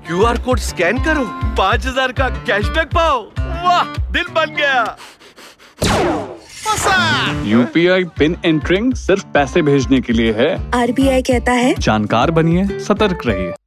QR code scan करो, 5,000 का cashback पाओ। वाह, दिल बन गया। UPI पिन एंटरिंग सिर्फ पैसे भेजने के लिए है। RBI कहता है जानकार बनिए, सतर्क रहिए।